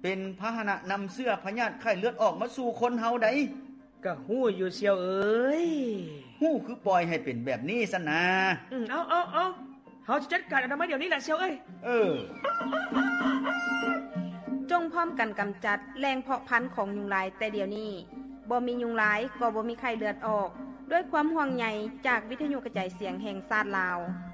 เป็นพาหนะนำเสื้อพยาธิไข้เลือดออกมาสู่คนเฮาได้ก็ฮู้อยู่เสียวเอ้ยฮู้คือปล่อยให้เป็นแบบนี้ซะนะเอาเฮาจะจัดการอนามัยเดี๋ยวนี้แหละเสียวเอ้ยจงพร้อมกันกำจัดแรงเพาะพันธุ์ของยุงลายแต่เดี๋ยวนี้บ่มียุงลายก็บ่มีไข้เลือดออกด้วยความห่วงใยจากวิทยุกระจายเสียงแห่งชาติลาว